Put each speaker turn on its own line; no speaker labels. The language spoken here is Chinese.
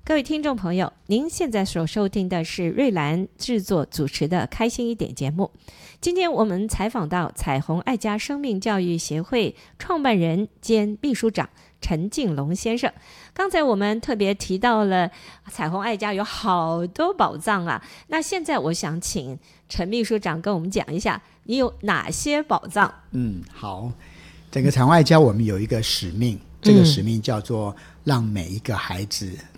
各位听众朋友，您现在所收听的是瑞兰制作主持的开心一点节目。今天我们采访到彩虹爱家生命教育协会创办人兼秘书长陈敬龙先生。刚才我们特别提到了彩虹爱家有好多宝藏啊，那现在我想请陈秘书长跟我们讲一下你有哪些宝藏。
好，整个彩虹爱家我们有一个使命，这个使命叫做让每一个孩子